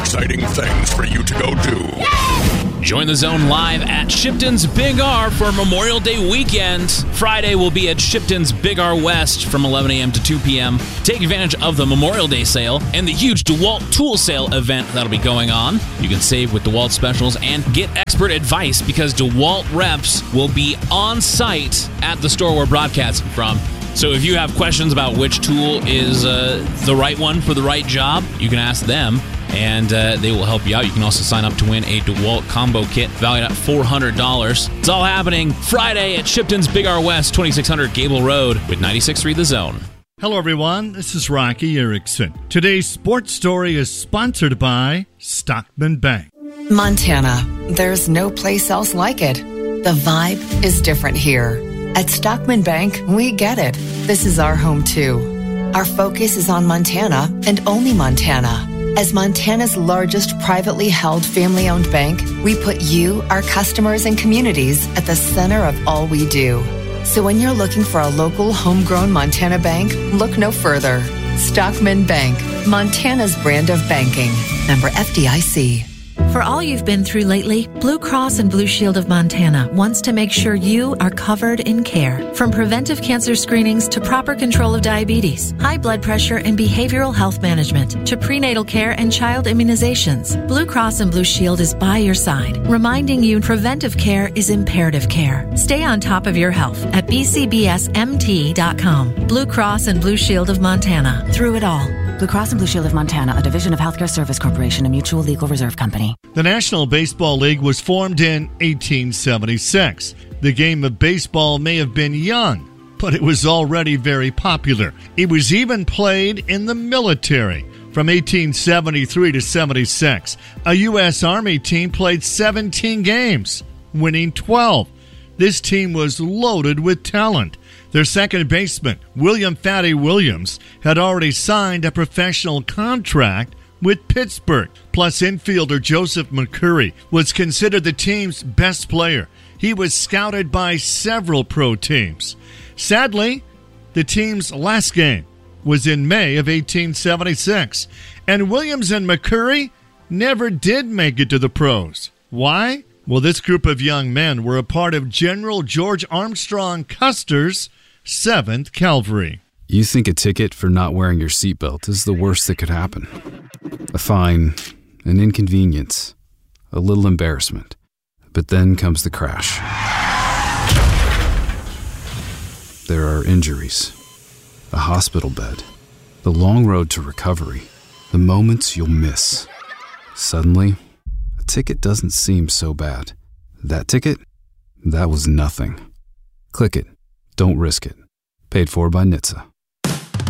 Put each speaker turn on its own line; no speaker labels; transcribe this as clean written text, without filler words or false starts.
exciting things for you to go do.
Join the Zone live at Shipton's Big R for Memorial Day weekend. Friday will be at Shipton's Big R West from 11 a.m. to 2 p.m. Take advantage of the Memorial Day sale and the huge DeWalt tool sale event that'll be going on. You can save with DeWalt specials and get expert advice because DeWalt reps will be on site at the store we're broadcasting from. So if you have questions about which tool is the right one for the right job, you can ask them, and they will help you out. You can also sign up to win a DeWalt combo kit valued at $400. It's all happening Friday at Shipton's Big R West, 2600 Gable Road with 96.3 The Zone.
Hello, everyone. This is Rocky Erickson. Today's sports story is sponsored by Stockman Bank.
Montana. There's no place else like it. The vibe is different here. At Stockman Bank, we get it. This is our home, too. Our focus is on Montana and only Montana. As Montana's largest privately held family-owned bank, we put you, our customers, and communities at the center of all we do. So when you're looking for a local, homegrown Montana bank, look no further. Stockman Bank, Montana's brand of banking. Member FDIC.
For all you've been through lately, Blue Cross and Blue Shield of Montana wants to make sure you are covered in care. From preventive cancer screenings to proper control of diabetes, high blood pressure and behavioral health management, to prenatal care and child immunizations, Blue Cross and Blue Shield is by your side, reminding you preventive care is imperative care. Stay on top of your health at bcbsmt.com. Blue Cross and Blue Shield of Montana. Through it all.
Blue Cross and Blue Shield of Montana, a division of Healthcare Service Corporation, a mutual legal reserve company.
The National Baseball League was formed in 1876. The game of baseball may have been young, but it was already very popular. It was even played in the military. From 1873 to 76, a U.S. Army team played 17 games, winning 12. This team was loaded with talent. Their second baseman, William Fatty Williams, had already signed a professional contract with Pittsburgh. Plus, infielder Joseph McCurry was considered the team's best player. He was scouted by several pro teams. Sadly, the team's last game was in May of 1876, and Williams and McCurry never did make it to the pros. Why? Well, this group of young men were a part of General George Armstrong Custer's 7th Cavalry.
You think a ticket for not wearing your seatbelt is the worst that could happen. A fine, an inconvenience, a little embarrassment. But then comes the crash. There are injuries, a hospital bed, the long road to recovery, the moments you'll miss. Suddenly, a ticket doesn't seem so bad. That ticket? That was nothing. Click it. Don't risk it. Paid for by NHTSA.